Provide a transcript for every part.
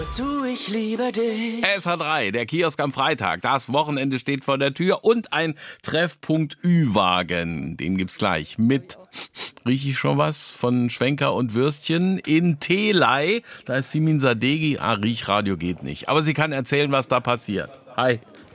Zu, ich liebe dich. SH3, der Kiosk am Freitag. Das Wochenende steht vor der Tür und ein Treffpunkt Ü-Wagen. Den gibt's gleich mit, riech ich schon was, von Schwenker und Würstchen in Telei. Da ist Simin Sadeghi. Riechradio geht nicht. Aber sie kann erzählen, was da passiert. Hi.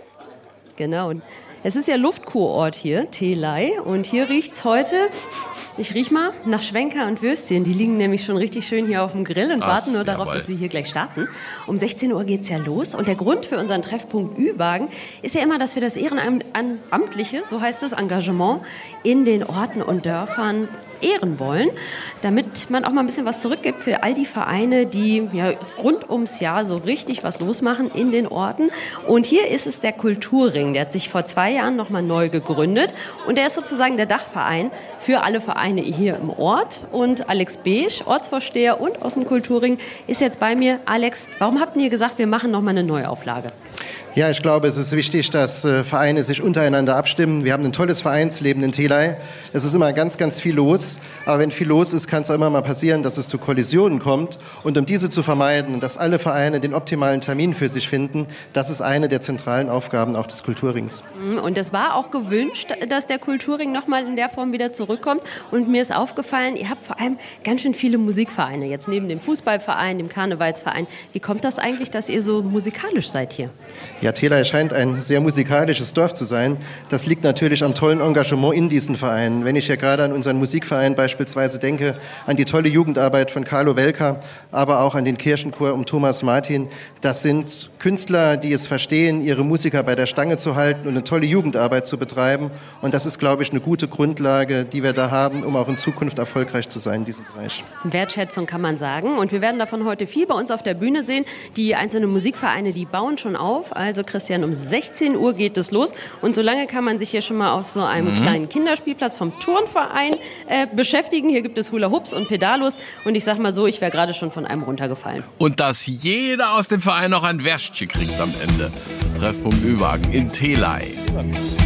Genau. Es ist ja Luftkurort hier, Telei. Und hier riecht's heute, ich riech mal, nach Schwenker und Würstchen. Die liegen nämlich schon richtig schön hier auf dem Grill und warten nur darauf, dass wir hier gleich starten. Um 16 Uhr geht's ja los. Und der Grund für unseren Treffpunkt Ü-Wagen ist ja immer, dass wir das ehrenamtliche, so heißt es, Engagement in den Orten und Dörfern ehren wollen, damit man auch mal ein bisschen was zurückgibt für all die Vereine, die ja rund ums Jahr so richtig was losmachen in den Orten. Und hier ist es der Kulturring, der hat sich vor 2 Jahren nochmal neu gegründet und der ist sozusagen der Dachverein für alle Vereine hier im Ort. Und Alex Beesch, Ortsvorsteher und aus dem Kulturring, ist jetzt bei mir. Alex, warum habt ihr gesagt, wir machen nochmal eine Neuauflage? Ja, ich glaube, es ist wichtig, dass Vereine sich untereinander abstimmen. Wir haben ein tolles Vereinsleben in Telei. Es ist immer ganz, ganz viel los. Aber wenn viel los ist, kann es auch immer mal passieren, dass es zu Kollisionen kommt. Und um diese zu vermeiden, dass alle Vereine den optimalen Termin für sich finden, das ist eine der zentralen Aufgaben auch des Kulturrings. Und es war auch gewünscht, dass der Kulturring nochmal in der Form wieder zurückkommt. Und mir ist aufgefallen, ihr habt vor allem ganz schön viele Musikvereine. Jetzt neben dem Fußballverein, dem Karnevalsverein. Wie kommt das eigentlich, dass ihr so musikalisch seid hier? Ja, Telei scheint ein sehr musikalisches Dorf zu sein. Das liegt natürlich am tollen Engagement in diesen Vereinen. Wenn ich ja gerade an unseren Musikverein beispielsweise denke, an die tolle Jugendarbeit von Carlo Welka, aber auch an den Kirchenchor um Thomas Martin. Das sind Künstler, die es verstehen, ihre Musiker bei der Stange zu halten und eine tolle Jugendarbeit zu betreiben. Und das ist, glaube ich, eine gute Grundlage, die wir da haben, um auch in Zukunft erfolgreich zu sein in diesem Bereich. Wertschätzung kann man sagen. Und wir werden davon heute viel bei uns auf der Bühne sehen. Die einzelnen Musikvereine, die bauen schon auf. Also Christian, um 16 Uhr geht es los. Und solange kann man sich hier schon mal auf so einem kleinen Kinderspielplatz vom Turnverein beschäftigen. Hier gibt es Hula-Hoops und Pedalos. Und ich sag mal so, ich wäre gerade schon von einem runtergefallen. Und dass jeder aus dem Verein noch ein Wäschchen kriegt am Ende. Treffpunkt Ü-Wagen in Telei.